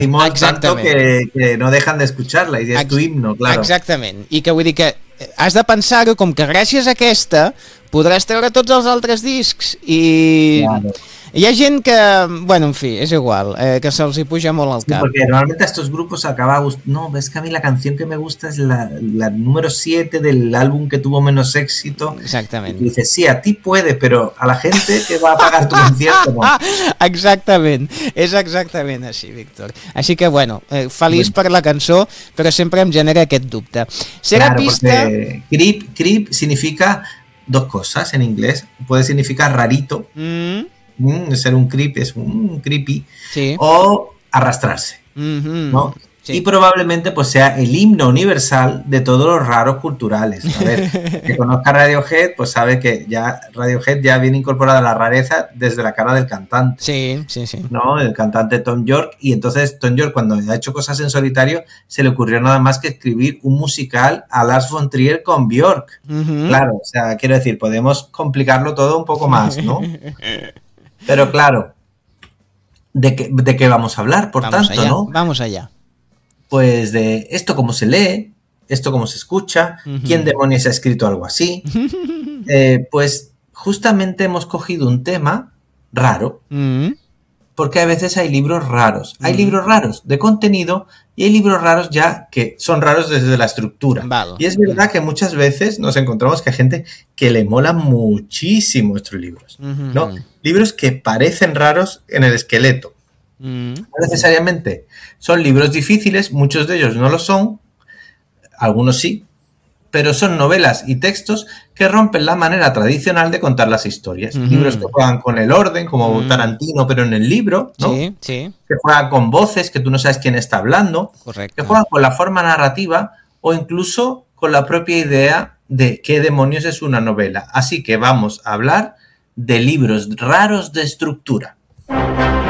Decimos tanto que no dejan d'escuchar-la i és tu himno, claro. Exactament, i que vull dir que has de pensar-ho com que gràcies a aquesta podràs treure tots els altres discs i claro. Hi ha gent que, bueno, en fi, és igual, que se'ls hi puja molt al cap. Sí, porque normalmente a estos grupos acaba no, es que a mí la canción que me gusta es la número 7 del álbum que tuvo menos éxito. Exactament. Y dices, sí, a ti puede, pero a la gente que va a pagar tu concierto no. Exactament, és exactament així, Víctor. Així que, bueno, feliç per la cançó, però sempre em genera aquest dubte. Serapista... Claro, creep significa dos cosas en inglés. Puede significar rarito, ser un creep es un creepy, sí. O arrastrarse, ¿no? Sí. Y probablemente pues sea el himno universal de todos los raros culturales. A ver, que conozca Radiohead, pues sabe que ya Radiohead ya viene incorporada la rareza desde la cara del cantante. Sí, sí, sí. ¿No? El cantante Tom York, y entonces Tom York, cuando ha hecho cosas en solitario, se le ocurrió nada más que escribir un musical a Lars von Trier con Björk. Claro, o sea, quiero decir, podemos complicarlo todo un poco más, ¿no? Pero claro, ¿de qué vamos a hablar, por vamos tanto, allá, no? Vamos allá. Pues de esto cómo se lee, esto cómo se escucha, quién demonios ha escrito algo así. Pues justamente hemos cogido un tema raro, porque a veces hay libros raros. Hay libros raros de contenido y hay libros raros ya que son raros desde la estructura. Vale. Y es verdad que muchas veces nos encontramos que hay gente que le mola muchísimo estos libros, ¿no? Libros que parecen raros en el esqueleto. No necesariamente son libros difíciles, muchos de ellos no lo son, algunos sí, pero son novelas y textos que rompen la manera tradicional de contar las historias. Libros que juegan con el orden, como Tarantino, pero en el libro, ¿no? Sí, sí. Que juegan con voces, que tú no sabes quién está hablando. Correcto. Que juegan con la forma narrativa o incluso con la propia idea de qué demonios es una novela. Así que vamos a hablar de libros raros de estructura.